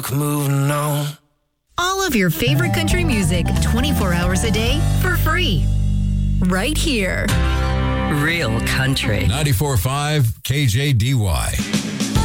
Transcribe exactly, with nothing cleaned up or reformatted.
Moving on. All of your favorite country music twenty-four hours a day for free. Right here. Real country. ninety-four point five K J D Y.